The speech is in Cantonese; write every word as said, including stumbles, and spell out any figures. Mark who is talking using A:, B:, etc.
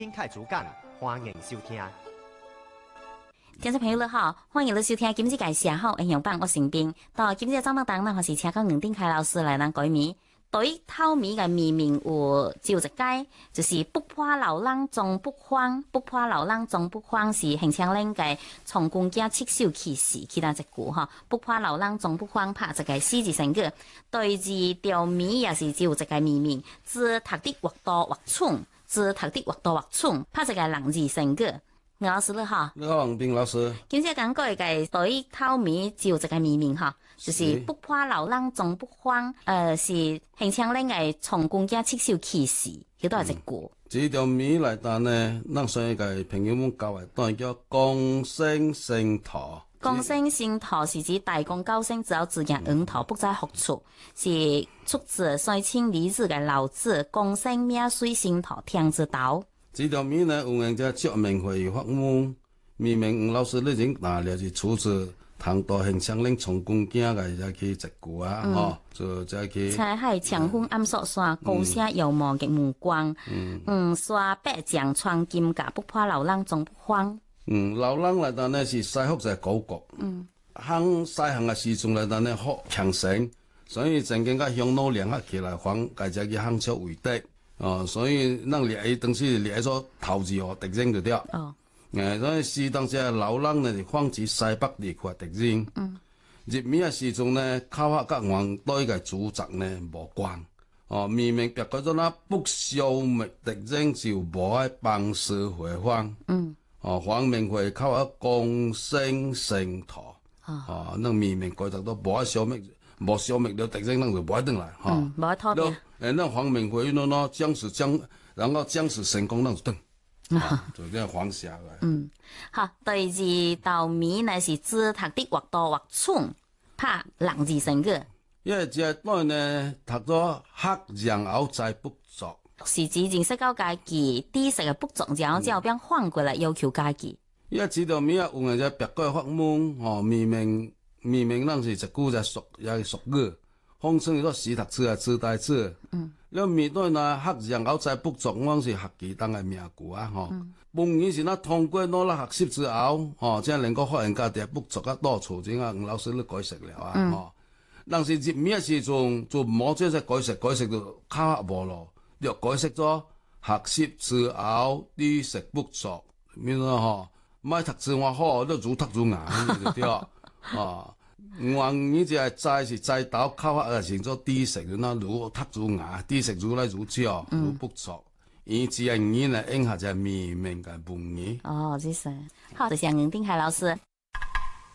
A: 天凯主讲，欢迎收听。
B: 听众朋友你好，欢迎你收听今日介绍好营养版，我是冰。到今日的节目当中，我是请到黄定凯老师来咱改米。对透米嘅米名有只有一解，就是不怕老人终不慌，不怕老人终不慌是很强烈嘅从公家七手起事，其他一句哈，不怕老人终不慌，拍一个四字成句。对字条米也是只有一个米名，只读得或多或蠢，只读得或多或蠢，拍一个人字成句。吴老师你好，
C: 你好，王斌老师。
B: 今次讲过一个对透米只有一个米名哈，就是不怕老人终不慌，呃是很强烈嘅从公家七手起事，迄都系一句。
C: 这条米内单呢，咱所以个朋友们教的，当然叫共生生土。
B: 共生生土是指大公高升只有自然黄土不再复出，是出自水清离子嘅老子共生命水生土听之道。
C: 这条米呢，有人家照明会发梦，明明吴老师你已经拿了是出自唐代很强令从公家个再去一句啊，吼、嗯，就再去。
B: 彩海长风暗烁烁，高声遥望极目光。嗯，黄沙白将穿金甲，不怕老人终不慌。
C: 嗯，老人来当呢是西福在古国。嗯，行西行嘅时阵来当呢好强盛，所以曾经甲乡老联合起来防，家只去行出为敌。哦，所以咱列伊当时列做头字哦，敌人就对。哦，诶，所以是当时老人呢是放置西北地区敌人。嗯，入面嘅时阵呢，靠下甲黄对嘅主宅呢无关。哦，明明别个做那不消灭敌人就无爱帮师回方。嗯，哦，黄明会靠下共生生土。哦，咱明明改得都无爱消灭。无消灭了敌人，咱就无爱转来，哈、
B: 嗯，无爱拖掉。
C: 诶，那黄明辉喏喏，将士将，然后将士成功，咱就转，啊，就这样黄下来。
B: 嗯，好，第二道米呢是只读得或多或蠢，拍人字成句。
C: 因为这当呢，读咗黑然后再不足，
B: 是指认识到家己知识嘅不足，然后之后变反过来要求家己。
C: 因为这条米啊，有人在别个发梦，哦，明明。明明咱是一句在俗也是俗语，风称做死读书啊，痴呆子。嗯，了面对那学人后再不足，我是学期当嘅名句啊，吼。梦语是咱通过努力学习之后，吼，才能够发现家己不足啊，多处正啊，吴老师你解释了啊，吼。但是入面嘅时阵就冇即係解釋，解釋就卡下無咯，又解釋咗學習之後知識不足，咩咯吼？莫讀書我好，都如讀如牙，就對。啊，黃語就係齋是齋斗靠下啊，成咗知識那如讀如牙，知識如來如少，如不足。而只係語呢，應下就係明明嘅文語。
B: 哦，這是好，謝謝吳定海老師。